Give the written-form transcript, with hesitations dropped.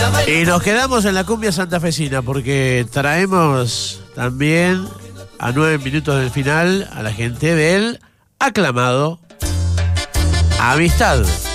Y nos quedamos en la cumbia santafesina porque traemos también a 9 minutos del final a la gente del aclamado Amistad.